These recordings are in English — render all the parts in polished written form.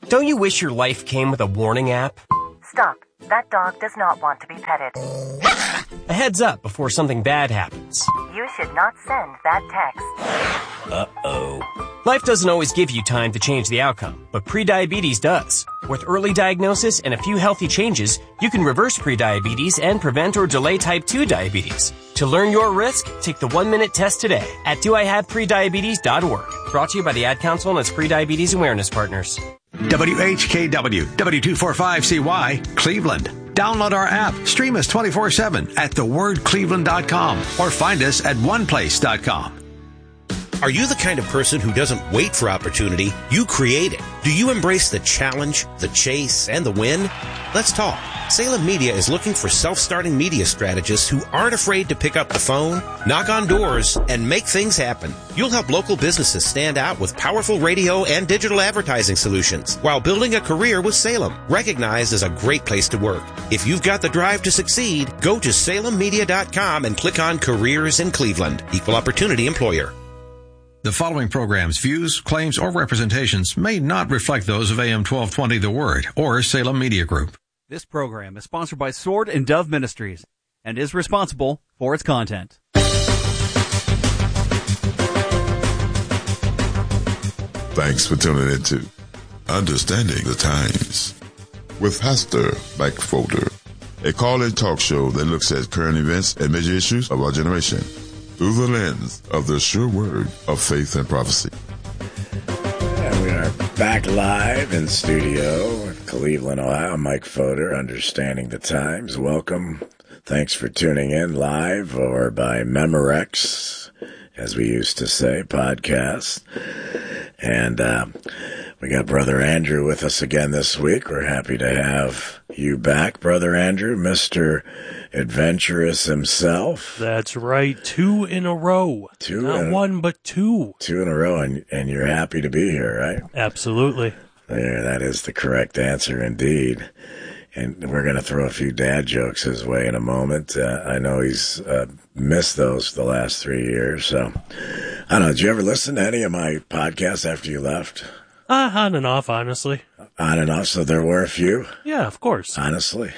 Don't you wish your life came with a warning app? Stop. That dog does not want to be petted. A heads up before something bad happens. You should not send that text. Uh-oh. Life doesn't always give you time to change the outcome, but prediabetes does. With early diagnosis and a few healthy changes, you can reverse prediabetes and prevent or delay type 2 diabetes. To learn your risk, take the 1-minute test today at doihaveprediabetes.org. Brought to you by the Ad Council and its Prediabetes Awareness Partners. WHKW, W245CY, Cleveland. Download our app. Stream us 24/7 at thewordcleveland.com or find us at oneplace.com. Are you the kind of person who doesn't wait for opportunity? You create it. Do you embrace the challenge, the chase, and the win? Let's talk. Salem Media is looking for self-starting media strategists who aren't afraid to pick up the phone, knock on doors, and make things happen. You'll help local businesses stand out with powerful radio and digital advertising solutions while building a career with Salem, recognized as a great place to work. If you've got the drive to succeed, go to salemmedia.com and click on Careers in Cleveland. Equal Opportunity Employer. The following program's views, claims, or representations may not reflect those of AM 1220 The Word or Salem Media Group. This program is sponsored by Sword and Dove Ministries and is responsible for its content. Thanks for tuning in to Understanding the Times with Pastor Mike Folder, a call-in talk show that looks at current events and major issues of our generation through the lens of the sure word of faith and prophecy. And we are back live in studio, Cleveland, Ohio. Mike Fodor, Understanding the Times. Welcome. Thanks for tuning in live or by Memorex, as we used to say, podcast. And we got Brother Andrew with us again this week. We're happy to have you back, Brother Andrew, Mr. Adventurous himself. That's right. 2 in a row. Not one, but 2. 2 in a row, and you're happy to be here, right? Absolutely. There, that is the correct answer indeed. And we're going to throw a few dad jokes his way in a moment. I know he's missed those the last 3 years. So, I don't know, did you ever listen to any of my podcasts after you left? On and off, honestly. On and off, so there were a few? Yeah, of course. Honestly.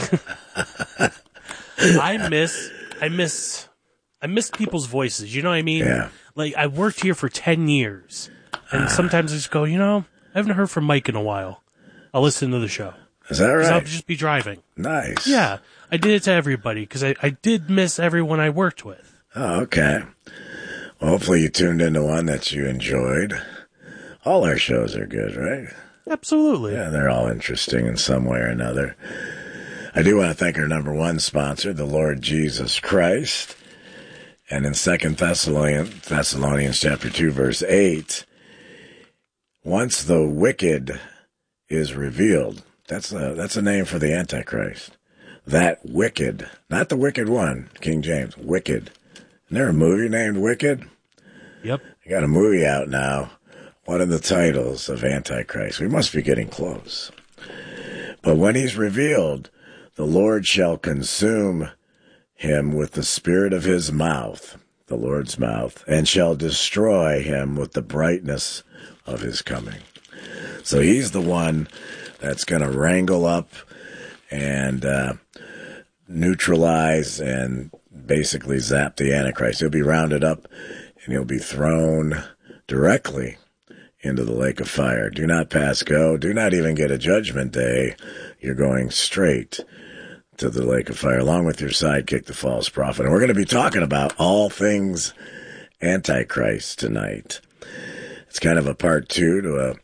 I miss people's voices. You know what I mean? Yeah. Like, I worked here for 10 years. And sometimes I just go, I haven't heard from Mike in a while. I'll listen to the show. Is that right? I'll just be driving. Nice. Yeah. I did it to everybody because I did miss everyone I worked with. Oh, okay. Well, hopefully you tuned into one that you enjoyed. All our shows are good, right? Absolutely. Yeah, they're all interesting in some way or another. I do want to thank our number one sponsor, the Lord Jesus Christ. And in 2 Thessalonians chapter 2, verse 8, once the wicked is revealed, that's a name for the Antichrist. That wicked, not the wicked one, King James, wicked. Isn't there a movie named Wicked? Yep. I got a movie out now. One of the titles of Antichrist. We must be getting close. But when he's revealed, the Lord shall consume him with the spirit of his mouth, the Lord's mouth, and shall destroy him with the brightness of his coming. So he's the one that's going to wrangle up and neutralize and basically zap the Antichrist. He'll be rounded up and he'll be thrown directly into the lake of fire. Do not pass go. Do not even get a judgment day. You're going straight to the lake of fire, along with your sidekick, the false prophet. And we're going to be talking about all things Antichrist tonight. It's kind of a part 2 to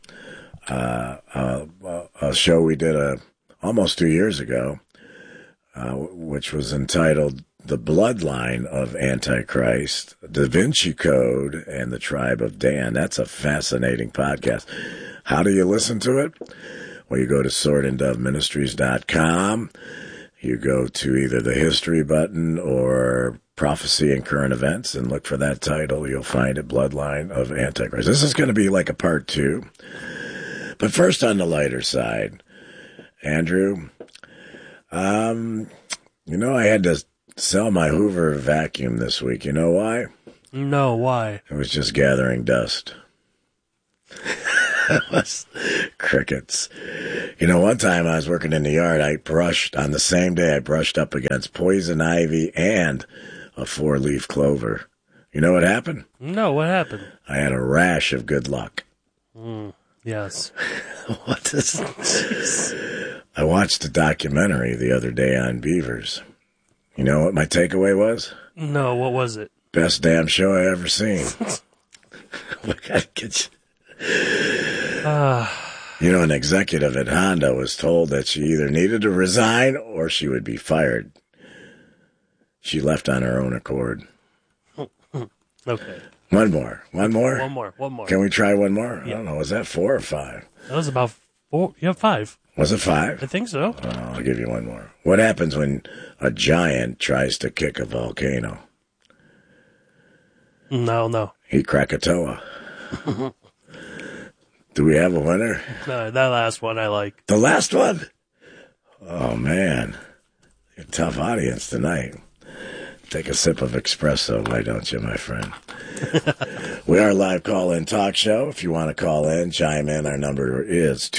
a show we did almost 2 years ago, which was entitled The Bloodline of Antichrist, Da Vinci Code, and the Tribe of Dan. That's a fascinating podcast. How do you listen to it? Well, you go to swordanddoveministries.com. You go to either the history button or prophecy and current events and look for that title. You'll find it, Bloodline of Antichrist. This is going to be like a part 2. But first, on the lighter side, Andrew, I had to sell my Hoover vacuum this week. You know why? No, why? It was just gathering dust. It was Crickets. You know, one time I was working in the yard, on the same day, I brushed up against poison ivy and a 4-leaf clover. You know what happened? No, what happened? I had a rash of good luck. Yes. What is this? I watched a documentary the other day on beavers. You know what my takeaway was? No, what was it? Best damn show I ever seen. Look, I get you. You know, an executive at Honda was told that she either needed to resign or she would be fired. She left on her own accord. Okay. One more. One more. Can we try one more? Yeah. I don't know. Was that 4 or 5? That was about 4. You have 5. Was it 5? I think so. Oh, I'll give you one more. What happens when a giant tries to kick a volcano? No. He Krakatoa. Do we have a winner? No, that last one I like. The last one? Oh, man. You're a tough audience tonight. Take a sip of espresso, why don't you, my friend? We are a live call-in talk show. If you want to call in, chime in. Our number is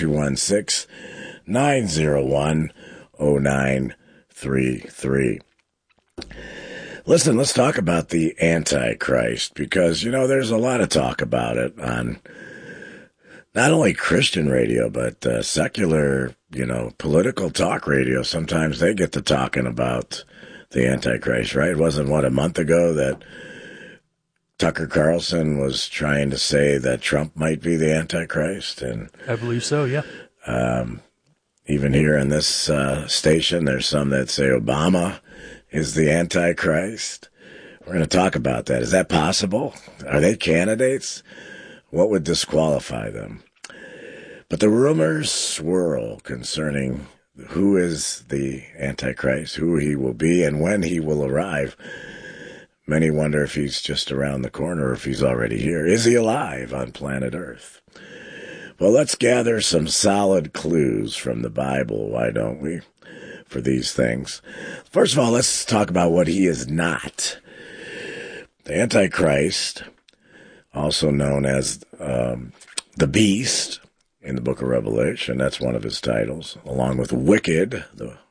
216-901-0933. Listen, let's talk about the Antichrist, because, you know, there's a lot of talk about it on not only Christian radio, but secular, you know, political talk radio. Sometimes they get to talking about the Antichrist, right? It wasn't, a month ago that Tucker Carlson was trying to say that Trump might be the Antichrist? And I believe so, yeah. Even here in this station, there's some that say Obama is the Antichrist. We're going to talk about that. Is that possible? Are they candidates? What would disqualify them? But the rumors swirl concerning who is the Antichrist, who he will be, and when he will arrive. Many wonder if he's just around the corner or if he's already here. Is he alive on planet Earth? Well, let's gather some solid clues from the Bible, why don't we, for these things. First of all, let's talk about what he is not. The Antichrist, also known as the Beast in the book of Revelation, that's one of his titles, along with Wicked.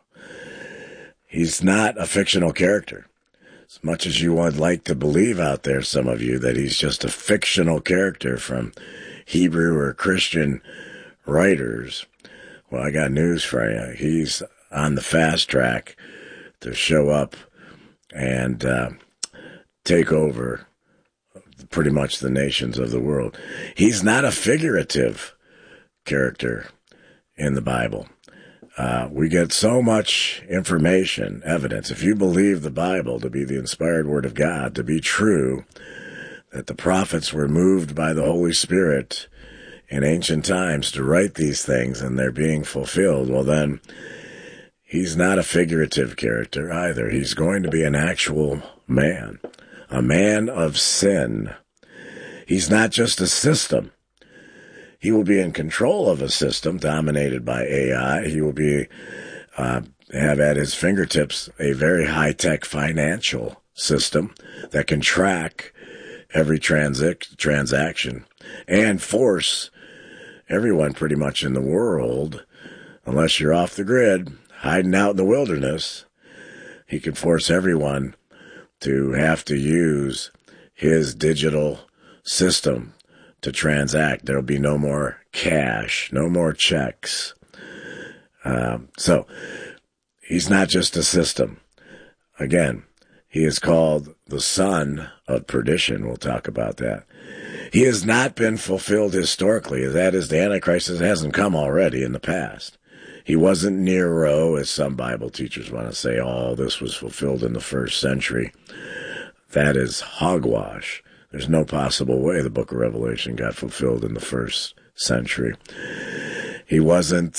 He's not a fictional character. As much as you would like to believe out there, some of you, that he's just a fictional character from Hebrew or Christian writers, well, I got news for you. He's on the fast track to show up and take over pretty much the nations of the world. He's not a figurative character in the Bible. We get so much information, evidence. If you believe the Bible to be the inspired word of God, to be true, that the prophets were moved by the Holy Spirit in ancient times to write these things and they're being fulfilled, well then, he's not a figurative character either. He's going to be an actual man, a man of sin. He's not just a system. He will be in control of a system dominated by AI. He will be have at his fingertips a very high-tech financial system that can track every transaction and force everyone pretty much in the world, unless you're off the grid, hiding out in the wilderness, he can force everyone to have to use his digital system to transact. There'll be no more cash, no more checks. So he's not just a system. Again, he is called the son of perdition. We'll talk about that. He has not been fulfilled historically. That is, the Antichrist hasn't come already in the past. He wasn't Nero, as some Bible teachers want to say, oh, this was fulfilled in the 1st century. That is hogwash. There's no possible way the book of Revelation got fulfilled in the 1st century. He wasn't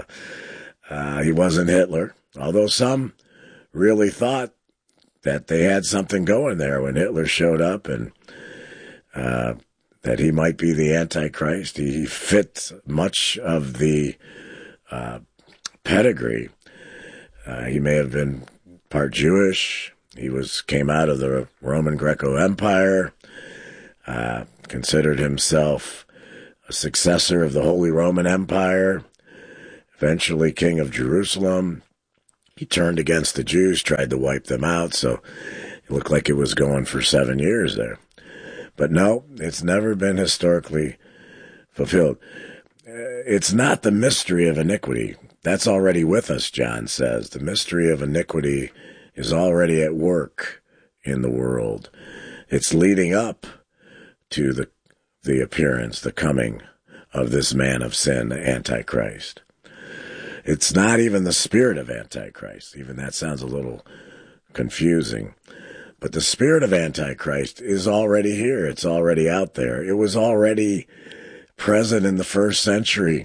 Hitler, although some really thought that they had something going there when Hitler showed up and that he might be the Antichrist. He fit much of the pedigree. He may have been part Jewish. He came out of the Roman Greco Empire, considered himself a successor of the Holy Roman Empire, eventually king of Jerusalem. He turned against the Jews, tried to wipe them out, so it looked like it was going for 7 years there. But no, it's never been historically fulfilled. It's not the mystery of iniquity. That's already with us, John says. The mystery of iniquity is already at work in the world. It's leading up to the appearance, the coming of this man of sin, the Antichrist. It's not even the spirit of Antichrist. Even that sounds a little confusing. But the spirit of Antichrist is already here. It's already out there. It was already present in the first century.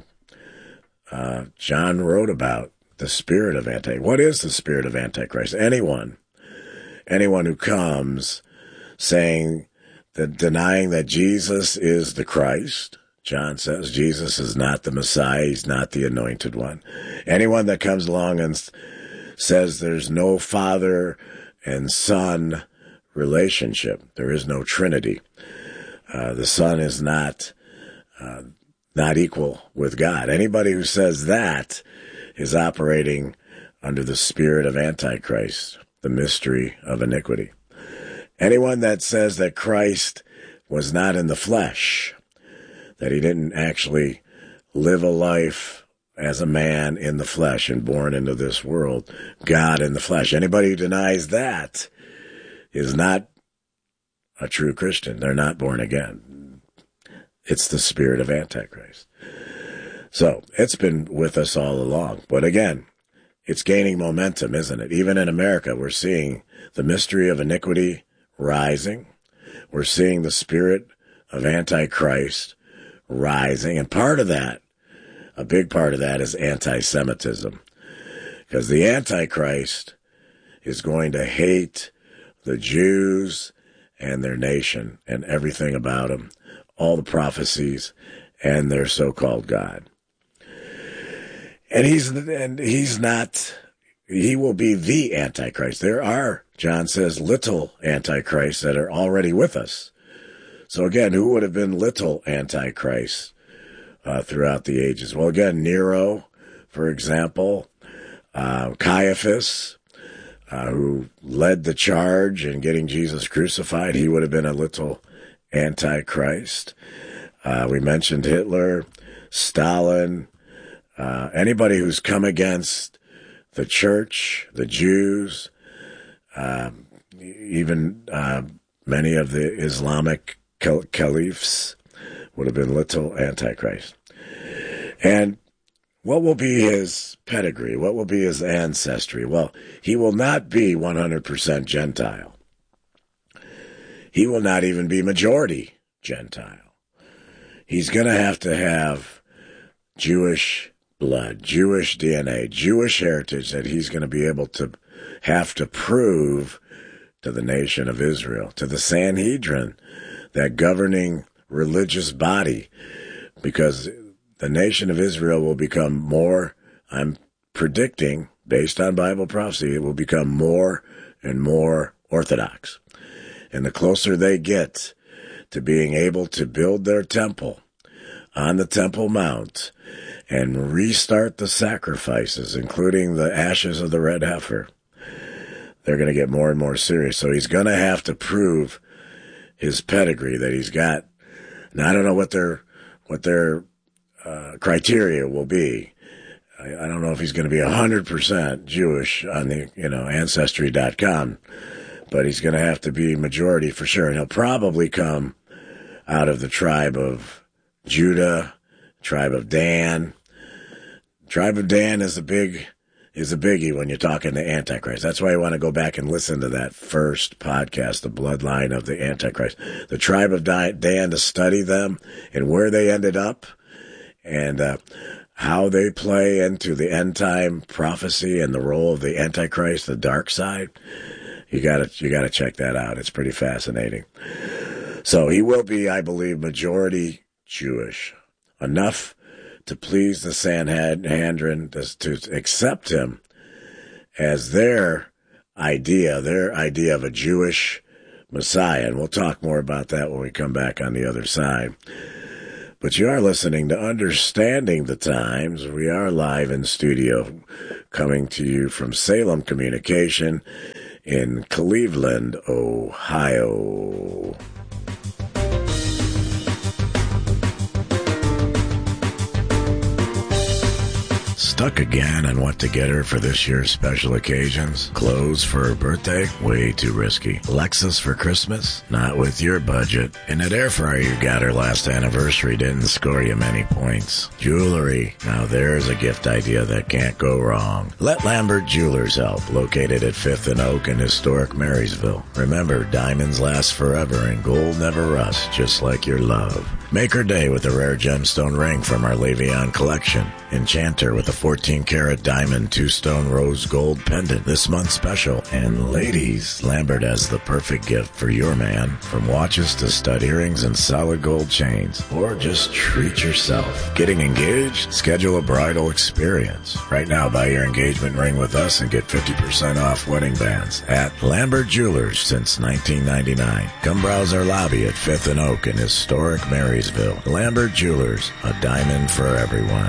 John wrote about the spirit of Antichrist. What is the spirit of Antichrist? Anyone who comes saying that, denying that Jesus is the Christ. John says Jesus is not the Messiah. He's not the anointed one. Anyone that comes along and says there's no Father and Son relationship, there is no Trinity. The Son is not equal with God. Anybody who says that is operating under the spirit of Antichrist, the mystery of iniquity. Anyone that says that Christ was not in the flesh, that he didn't actually live a life as a man in the flesh and born into this world, God in the flesh. Anybody who denies that is not a true Christian. They're not born again. It's the spirit of Antichrist. So it's been with us all along. But again, it's gaining momentum, isn't it? Even in America, we're seeing the mystery of iniquity rising. We're seeing the spirit of Antichrist rising. And part of that, a big part of that, is anti-Semitism. Because the Antichrist is going to hate the Jews and their nation and everything about them, all the prophecies and their so-called God. And he will be the Antichrist. There are, John says, little Antichrists that are already with us. So again, who would have been little Antichrists throughout the ages? Well, again, Nero, for example, Caiaphas, who led the charge in getting Jesus crucified, he would have been a little Antichrist. We mentioned Hitler, Stalin, anybody who's come against the church, the Jews, even many of the Islamic caliphs would have been little Antichrist. And what will be his pedigree? What will be his ancestry? Well, he will not be 100% Gentile. He will not even be majority Gentile. He's going to have Jewish blood, Jewish DNA, Jewish heritage that he's going to be able to have to prove to the nation of Israel, to the Sanhedrin, that governing religious body, because the nation of Israel will become more, I'm predicting, based on Bible prophecy, it will become more and more Orthodox. And the closer they get to being able to build their temple on the Temple Mount and restart the sacrifices, including the ashes of the red heifer, they're going to get more and more serious. So he's going to have to prove his pedigree that he's got. Now, I don't know what their criteria will be. I don't know if he's going to be 100% Jewish on the, Ancestry.com, but he's going to have to be majority for sure. And he'll probably come out of the tribe of Judah, tribe of Dan. Tribe of Dan is a biggie when you're talking to Antichrist. That's why you want to go back and listen to that first podcast, The Bloodline of the Antichrist. The tribe of Dan, to study them and where they ended up and how they play into the end time prophecy and the role of the Antichrist, the dark side. You gotta check that out. It's pretty fascinating. So he will be, I believe, majority Jewish, enough to please the Sanhedrin, to accept him as their idea of a Jewish Messiah. And we'll talk more about that when we come back on the other side. But you are listening to Understanding the Times. We are live in studio, coming to you from Salem Communication in Cleveland, Ohio. Stuck again on what to get her for this year's special occasions? Clothes for her birthday? Way too risky. Lexus for Christmas? Not with your budget. And that air fryer you got her last anniversary didn't score you many points. Jewelry. Now there's a gift idea that can't go wrong. Let Lambert Jewelers help. Located at 5th and Oak in historic Marysville. Remember, diamonds last forever and gold never rusts, just like your love. Make her day with a rare gemstone ring from our Le'Veon collection. Enchant her with a 14-karat diamond 2-stone rose gold pendant this month's special. And ladies, Lambert has the perfect gift for your man. From watches to stud earrings and solid gold chains. Or just treat yourself. Getting engaged? Schedule a bridal experience. Right now, buy your engagement ring with us and get 50% off wedding bands at Lambert Jewelers since 1999. Come browse our lobby at 5th and Oak in historic Marysville. Lambert Jewelers, a diamond for everyone.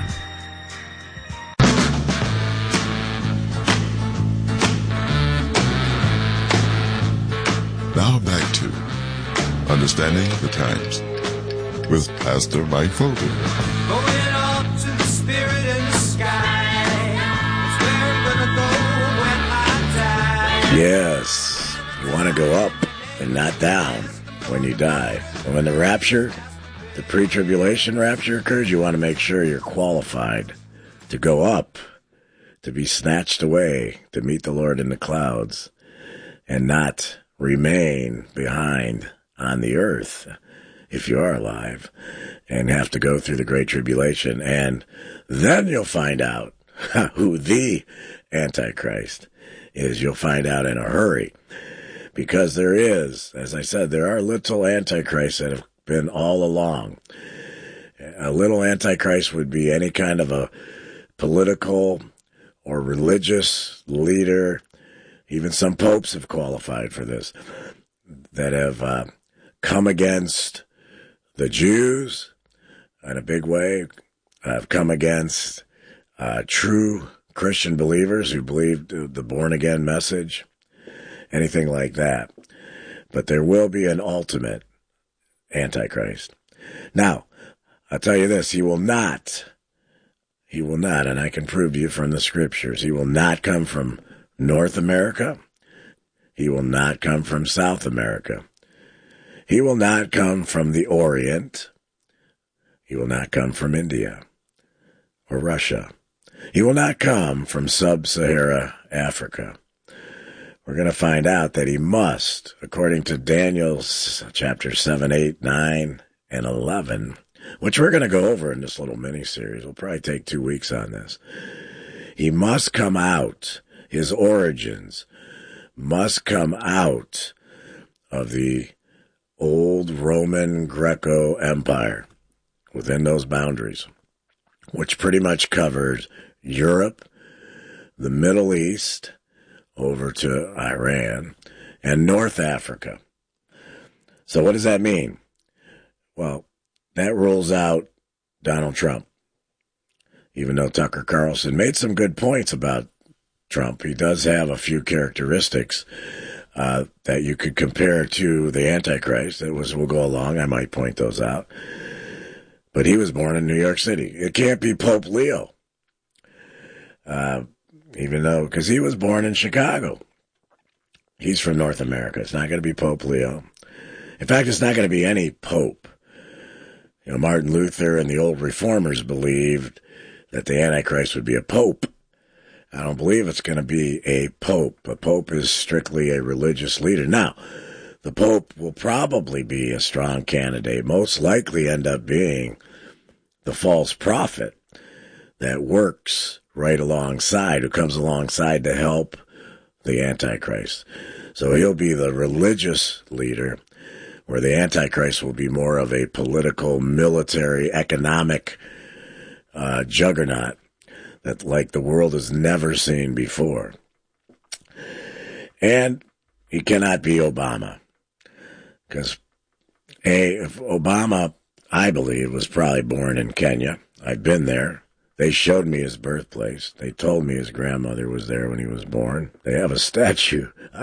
Now back to Understanding the Times with Pastor Mike Folder. Going up to the spirit in the sky. That's where I'm gonna go when I die. Yes, you want to go up and not down when you die. And when the rapture, the pre-tribulation rapture occurs, you want to make sure you're qualified to go up, to be snatched away, to meet the Lord in the clouds, and not remain behind on the earth if you are alive and have to go through the great tribulation. And then you'll find out who the Antichrist is. You'll find out in a hurry, because there is, as I said, there are little Antichrists that have been all along. A little Antichrist would be any kind of a political or religious leader. Even some popes have qualified for this, that have come against the Jews in a big way, have come against true Christian believers who believed the born-again message, anything like that. But there will be an ultimate Antichrist. Now, I'll tell you this, he will not, and I can prove to you from the scriptures, he will not come from North America. He will not come from South America. He will not come from the Orient. He will not come from India or Russia. He will not come from sub-Saharan Africa. We're going to find out that he must, according to Daniel chapter 7, 8, 9, and 11, which we're going to go over in this little mini-series. We'll probably take 2 weeks on this. He must come out. His origins must come out of the old Roman Greco Empire, within those boundaries, which pretty much covered Europe, the Middle East, over to Iran, and North Africa. So what does that mean? Well, that rules out Donald Trump. Even though Tucker Carlson made some good points about Trump, he does have a few characteristics that you could compare to the Antichrist. We'll go along. I might point those out. But he was born in New York City. It can't be Pope Leo. Even though, because he was born in Chicago. He's from North America. It's not going to be Pope Leo. In fact, it's not going to be any pope. You know, Martin Luther and the old reformers believed that the Antichrist would be a pope. I don't believe it's going to be a pope. A pope is strictly a religious leader. Now, the pope will probably be a strong candidate, most likely end up being the false prophet that works right alongside, who comes alongside to help the Antichrist. So he'll be the religious leader, where the Antichrist will be more of a political, military, economic juggernaut that like the world has never seen before. And he cannot be Obama. Because, if Obama I believe, was probably born in Kenya. I've been there. They showed me his birthplace. They told me his grandmother was there when he was born. They have a statue.